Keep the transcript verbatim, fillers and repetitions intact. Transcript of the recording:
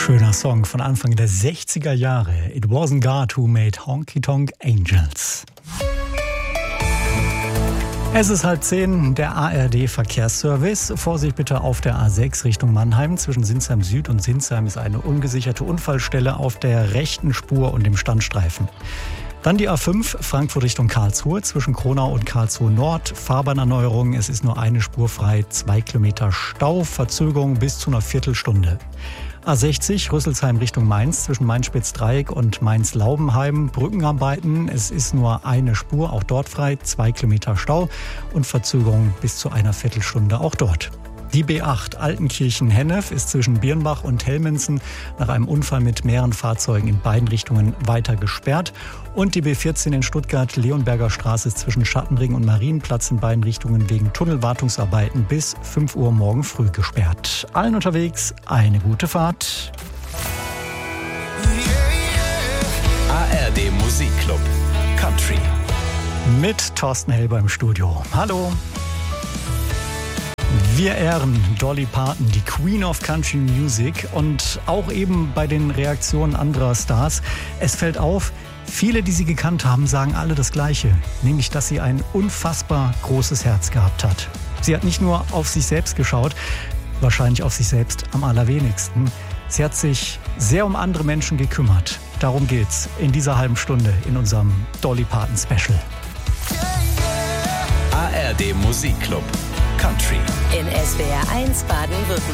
Schöner Song von Anfang der sechziger Jahre. It wasn't God who made Honky Tonk Angels. Es ist halb zehn, der A R D-Verkehrsservice. Vorsicht bitte auf der A sechs Richtung Mannheim. Zwischen Sinsheim Süd und Sinsheim ist eine ungesicherte Unfallstelle auf der rechten Spur und dem Standstreifen. Dann die A fünf, Frankfurt Richtung Karlsruhe, zwischen Kronau und Karlsruhe Nord. Fahrbahnerneuerung, es ist nur eine Spur frei, zwei Kilometer Stau, Verzögerung bis zu einer Viertelstunde. A sechzig, Rüsselsheim Richtung Mainz, zwischen Mainz-Spitz-Dreieck und Mainz-Laubenheim. Brückenarbeiten, es ist nur eine Spur, auch dort frei, zwei Kilometer Stau und Verzögerung bis zu einer Viertelstunde auch dort. Die B acht Altenkirchen-Hennef ist zwischen Birnbach und Helmensen nach einem Unfall mit mehreren Fahrzeugen in beiden Richtungen weiter gesperrt. Und die B vierzehn in Stuttgart, Leonberger Straße ist zwischen Schattenring und Marienplatz in beiden Richtungen wegen Tunnelwartungsarbeiten bis fünf Uhr morgen früh gesperrt. Allen unterwegs eine gute Fahrt. A R D Musikclub Country Mit Thorsten Helber im Studio. Hallo. Wir ehren Dolly Parton, die Queen of Country Music, und auch eben bei den Reaktionen anderer Stars. Es fällt auf, viele, die sie gekannt haben, sagen alle das Gleiche, nämlich, dass sie ein unfassbar großes Herz gehabt hat. Sie hat nicht nur auf sich selbst geschaut, wahrscheinlich auf sich selbst am allerwenigsten. Sie hat sich sehr um andere Menschen gekümmert. Darum geht's in dieser halben Stunde in unserem Dolly Parton Special. A R D Musikclub Country in S W R eins Baden-Württemberg.